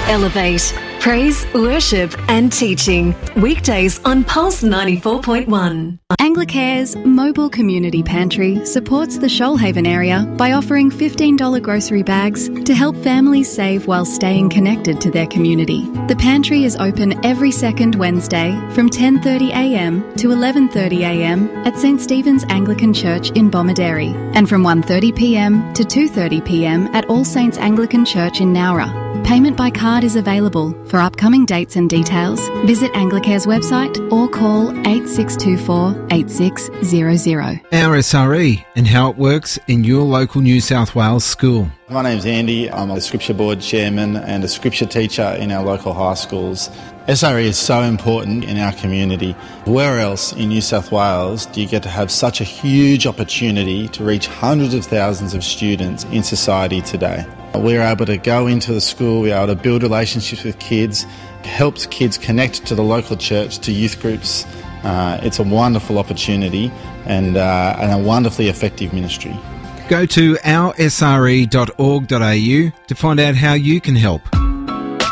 Elevate. Praise, worship and teaching. Weekdays on Pulse 94.1. Anglicare's mobile community pantry supports the Shoalhaven area by offering $15 grocery bags to help families save while staying connected to their community. The pantry is open every second Wednesday from 10:30am to 11:30am at St Stephen's Anglican Church in Bomaderry and from 1:30pm to 2:30pm at All Saints Anglican Church in Nowra. Payment by card is available. For upcoming dates and details, visit Anglicare's website or call 8624 8600. Our SRE and how it works in your local New South Wales school. My name's Andy. I'm a Scripture Board Chairman and a Scripture teacher in our local high schools. SRE is so important in our community. Where else in New South Wales do you get to have such a huge opportunity to reach hundreds of thousands of students in society today? We're able to go into the school, we're able to build relationships with kids, helps kids connect to the local church, to youth groups. It's a wonderful opportunity and a wonderfully effective ministry. Go to oursre.org.au to find out how you can help.